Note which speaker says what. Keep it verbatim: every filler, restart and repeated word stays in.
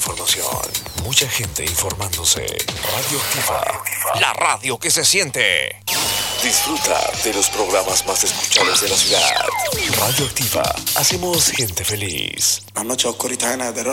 Speaker 1: información. Mucha gente informándose. Radioactiva, la radio que se siente. Disfruta de los programas más escuchados de la ciudad. Radioactiva, hacemos gente feliz.
Speaker 2: La noche oscurita llena de terror.